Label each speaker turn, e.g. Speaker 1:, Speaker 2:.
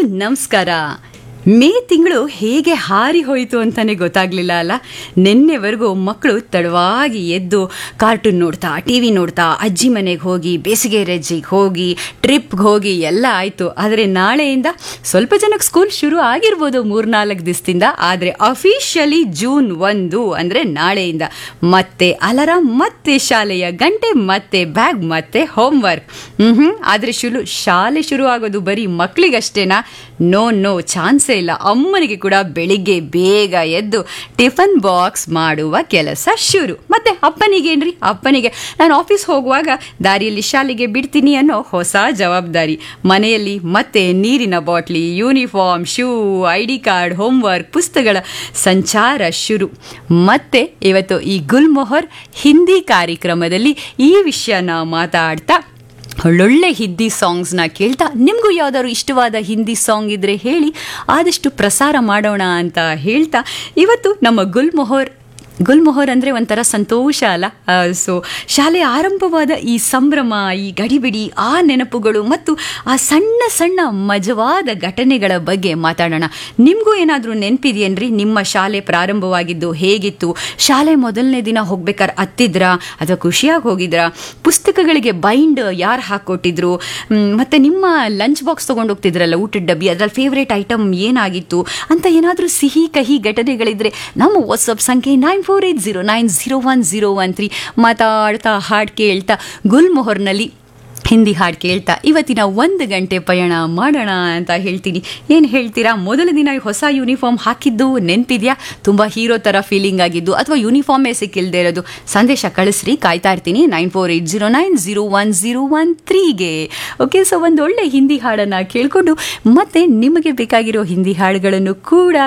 Speaker 1: ನಮಸ್ಕಾರ. ಮೇ ತಿಂಗಳು ಹೇಗೆ ಹಾರಿ ಹೋಯಿತು ಅಂತಾನೆ ಗೊತ್ತಾಗ್ಲಿಲ್ಲ ಅಲ್ಲ. ನಿನ್ನೆವರೆಗೂ ಮಕ್ಕಳು ತಡವಾಗಿ ಎದ್ದು ಕಾರ್ಟೂನ್ ನೋಡ್ತಾ, ಟಿವಿ ನೋಡ್ತಾ, ಅಜ್ಜಿ ಮನೆಗೆ ಹೋಗಿ, ಬೇಸಿಗೆ ರಜೆಗೆ ಹೋಗಿ, ಟ್ರಿಪ್ಗೆ ಹೋಗಿ ಎಲ್ಲ ಆಯಿತು. ಆದರೆ ನಾಳೆಯಿಂದ ಸ್ವಲ್ಪ ಜನಕ್ಕೆ ಸ್ಕೂಲ್ ಶುರು ಆಗಿರ್ಬೋದು 3-4 ದಿವಸದಿಂದ. ಆದರೆ ಅಫಿಷಿಯಲಿ ಜೂನ್ 1 ಅಂದರೆ ನಾಳೆಯಿಂದ ಮತ್ತೆ ಅಲಾರಾಮ್, ಮತ್ತೆ ಶಾಲೆಯ ಗಂಟೆ, ಮತ್ತೆ ಬ್ಯಾಗ್, ಮತ್ತೆ ಹೋಮ್ವರ್ಕ್. ಆದರೆ ಶಾಲೆ ಶುರು ಆಗೋದು ಬರೀ ಮಕ್ಕಳಿಗಷ್ಟೇನಾ? ನೋ ಚಾನ್ಸೇ ಇಲ್ಲ. ಅಮ್ಮನಿಗೆ ಕೂಡ ಬೆಳಿಗ್ಗೆ ಬೇಗ ಎದ್ದು ಟಿಫನ್ ಬಾಕ್ಸ್ ಮಾಡುವ ಕೆಲಸ ಶುರು. ಮತ್ತೆ ಅಪ್ಪನಿಗೇನ್ರಿ? ಅಪ್ಪನಿಗೆ ನಾನು ಆಫೀಸ್ ಹೋಗುವಾಗ ದಾರಿಯಲ್ಲಿ ಶಾಲೆಗೆ ಬಿಡ್ತೀನಿ ಅನ್ನೋ ಹೊಸ ಜವಾಬ್ದಾರಿ. ಮನೆಯಲ್ಲಿ ಮತ್ತೆ ನೀರಿನ bottle, uniform, shoe, ID card, homework, ಪುಸ್ತಕಗಳ ಸಂಚಾರ ಶುರು. ಮತ್ತೆ ಇವತ್ತು ಈ ಗುಲ್ಮೊಹರ್ ಹಿಂದಿ ಕಾರ್ಯಕ್ರಮದಲ್ಲಿ ಈ ವಿಷಯನ ಮಾತಾಡ್ತಾ ಒಳ್ಳೊಳ್ಳೆ ಹಿಂದಿ ಸಾಂಗ್ಸ್ನ ಕೇಳ್ತಾ, ನಿಮಗೂ ಯಾವ್ದಾದ್ರು ಇಷ್ಟವಾದ ಹಿಂದಿ ಸಾಂಗ್ ಇದ್ರೆ ಹೇಳಿ, ಆದಷ್ಟು ಪ್ರಸಾರ ಮಾಡೋಣ ಅಂತ ಹೇಳ್ತಾ, ಇವತ್ತು ನಮ್ಮ ಗುಲ್ಮೊಹರ್ ಅಂದರೆ ಒಂಥರ ಸಂತೋಷ ಅಲ್ಲ. ಸೊ ಶಾಲೆ ಆರಂಭವಾದ ಈ ಸಂಭ್ರಮ, ಈ ಗಡಿಬಿಡಿ, ಆ ನೆನಪುಗಳು ಮತ್ತು ಆ ಸಣ್ಣ ಸಣ್ಣ ಮಜವಾದ ಘಟನೆಗಳ ಬಗ್ಗೆ ಮಾತಾಡೋಣ. ನಿಮಗೂ ಏನಾದರೂ ನೆನಪಿದೆಯೇನ್ರಿ? ನಿಮ್ಮ ಶಾಲೆ ಪ್ರಾರಂಭವಾಗಿದ್ದು ಹೇಗಿತ್ತು? ಶಾಲೆ ಮೊದಲನೇ ದಿನ ಹೋಗ್ಬೇಕಾದ್ರೆ ಹತ್ತಿದ್ರಾ ಅಥವಾ ಖುಷಿಯಾಗಿ ಹೋಗಿದ್ರಾ? ಪುಸ್ತಕಗಳಿಗೆ ಬೈಂಡ್ ಯಾರು ಹಾಕ್ಕೊಟ್ಟಿದ್ರು? ಮತ್ತು ನಿಮ್ಮ ಲಂಚ್ ಬಾಕ್ಸ್ ತೊಗೊಂಡು ಹೋಗ್ತಿದ್ರಲ್ಲ, ಊಟದ ಡಬ್ಬಿ, ಅದರಲ್ಲಿ ಫೇವ್ರೇಟ್ ಐಟಮ್ ಏನಾಗಿತ್ತು ಅಂತ ಏನಾದರೂ ಸಿಹಿ ಕಹಿ ಘಟನೆಗಳಿದ್ರೆ ನಮ್ಮ ವಾಟ್ಸಪ್ ಸಂಖ್ಯೆ 9480901013 ಮಾತಾಡ್ತಾ ಹಾಡು ಕೇಳ್ತಾ ಗುಲ್ಮೊಹರ್ನಲ್ಲಿ ಹಿಂದಿ ಹಾಡು ಕೇಳ್ತಾ ಇವತ್ತಿನ 1 ಗಂಟೆ ಪಯಣ ಮಾಡೋಣ ಅಂತ ಹೇಳ್ತೀನಿ. ಏನು ಹೇಳ್ತೀರಾ? ಮೊದಲ ದಿನ ಹೊಸ ಯೂನಿಫಾರ್ಮ್ ಹಾಕಿದ್ದು ನೆನಪಿದೆಯಾ? ತುಂಬ ಹೀರೋ ಥರ ಫೀಲಿಂಗ್ ಆಗಿದ್ದು, ಅಥವಾ ಯೂನಿಫಾರ್ಮೇ ಸಿಕ್ಕಿಲ್ಲದೆ ಇರೋದು? ಸಂದೇಶ ಕಳಿಸ್ರಿ, ಕಾಯ್ತಾ ಇರ್ತೀನಿ 9480901013ಗೆ. ಓಕೆ, ಸೊ ಒಂದು ಒಳ್ಳೆ ಹಿಂದಿ ಹಾಡನ್ನು ಕೇಳಿಕೊಂಡು ಮತ್ತೆ ನಿಮಗೆ ಬೇಕಾಗಿರೋ ಹಿಂದಿ ಹಾಡುಗಳನ್ನು ಕೂಡ